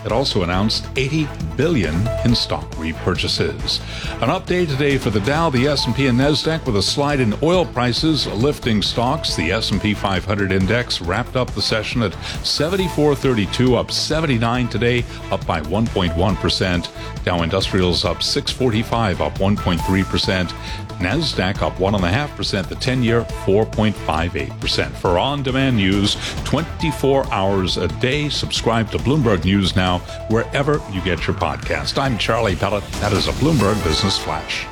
It also announced $80 billion in stock repurchases. An update today for the Dow, the S&P, and NASDAQ with a slide in oil prices lifting stocks. The S&P 500 index wrapped up the session at 74.32, up 79 today, up by 1.1%. Dow Industrials up 645, up 1.3%. NASDAQ up 1.5%, the 10-year 4.58%. For on-demand news 24 hours a day, subscribe to Bloomberg News Now wherever you get your podcast. I'm Charlie Pellet. That is a Bloomberg Business Flash.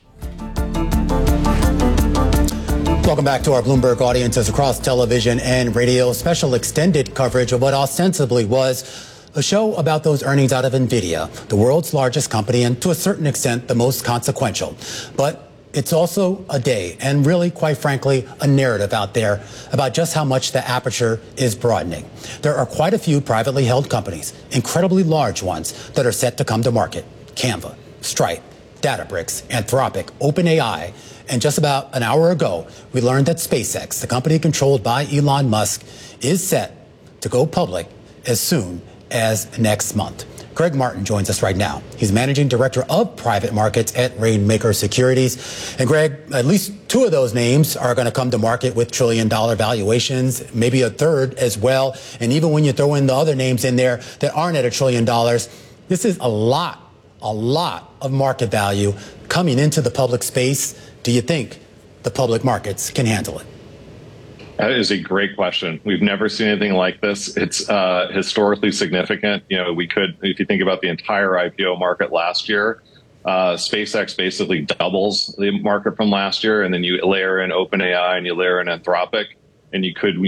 Welcome back to our Bloomberg audiences across television and radio. Special extended coverage of what ostensibly was a show about those earnings out of NVIDIA, the world's largest company and to a certain extent the most consequential. But it's also a day and really, quite frankly, a narrative out there about just how much the aperture is broadening. There are quite a few privately held companies, incredibly large ones, that are set to come to market. Canva, Stripe, Databricks, Anthropic, OpenAI. And just about an hour ago, we learned that SpaceX, the company controlled by Elon Musk, is set to go public as soon as next month. Greg Martin joins us right now. He's managing director of private markets at Rainmaker Securities. And Greg, at least two of those names are going to come to market with trillion-dollar valuations, maybe a third as well. And even when you throw in the other names in there that aren't at $1 trillion, this is a lot of market value coming into the public space. Do you think the public markets can handle it? That is a great question. We've never seen anything like this. It's historically significant. You know, if you think about the entire IPO market last year, SpaceX basically doubles the market from last year, and then you layer in OpenAI and you layer in Anthropic, and you could,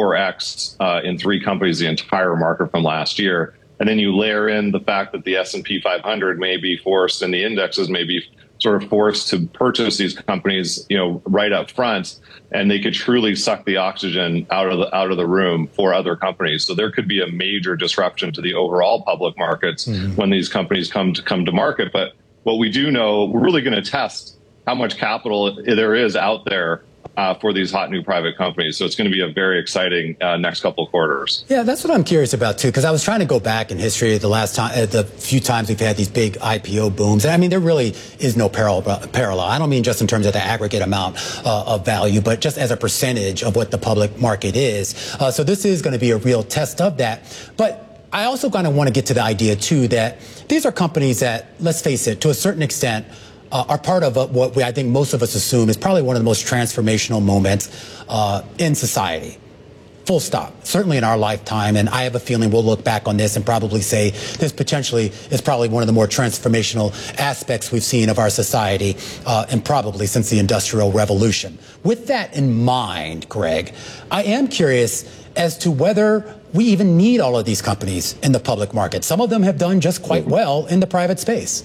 4x in three companies the entire market from last year. And then you layer in the fact that the S&P 500 may be forced and the indexes may be sort of forced to purchase these companies, right up front, and they could truly suck the oxygen out of the room for other companies. So there could be a major disruption to the overall public markets when these companies come to market. But what we do know, we're really going to test how much capital there is out there for these hot new private companies. So it's going to be a very exciting next couple of quarters. Yeah, that's what I'm curious about, too, because I was trying to go back in history the few times we've had these big IPO booms. And I mean, there really is no parallel. I don't mean just in terms of the aggregate amount of value, but just as a percentage of what the public market is. So this is going to be a real test of that. But I also kind of want to get to the idea, too, that these are companies that, let's face it, to a certain extent, are part of what I think most of us assume is probably one of the most transformational moments in society. Full stop. Certainly in our lifetime. And I have a feeling we'll look back on this and probably say this potentially is probably one of the more transformational aspects we've seen of our society and probably since the Industrial Revolution. With that in mind, Greg, I am curious as to whether we even need all of these companies in the public market. Some of them have done just quite well in the private space.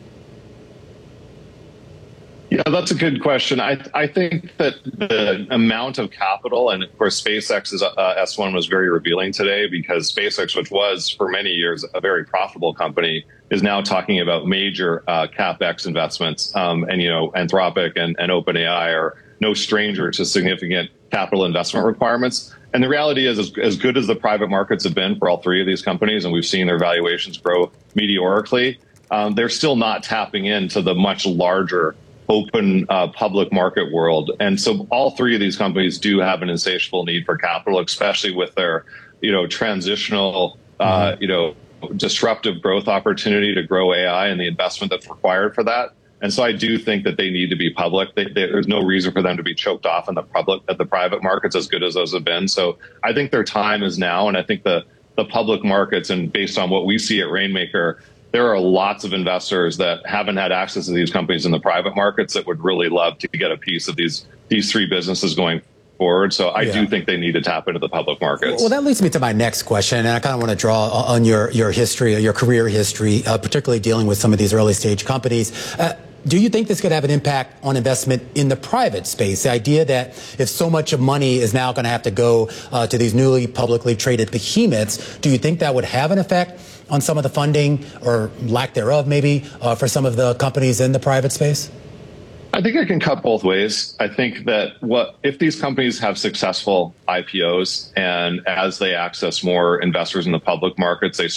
Yeah, that's a good question. I think that the amount of capital, and of course SpaceX's S1 was very revealing today, because SpaceX, which was for many years a very profitable company, is now talking about major CapEx investments. And Anthropic and OpenAI are no stranger to significant capital investment requirements. And the reality is, as good as the private markets have been for all three of these companies, and we've seen their valuations grow meteorically, they're still not tapping into the much larger open public market world. And so all three of these companies do have an insatiable need for capital, especially with their, transitional, disruptive growth opportunity to grow AI and the investment that's required for that. And so I do think that they need to be public. There's no reason for them to be choked off in the private markets, as good as those have been. So I think their time is now. And I think the public markets, and based on what we see at Rainmaker, there are lots of investors that haven't had access to these companies in the private markets that would really love to get a piece of these three businesses going forward. So I do think they need to tap into the public markets. Well, that leads me to my next question, and I kind of want to draw on your history, your career history, particularly dealing with some of these early stage companies. Do you think this could have an impact on investment in the private space? The idea that if so much of money is now going to have to go to these newly publicly traded behemoths, do you think that would have an effect on some of the funding, or lack thereof maybe, for some of the companies in the private space? I think it can cut both ways. I think that if these companies have successful IPOs, and as they access more investors in the public markets, they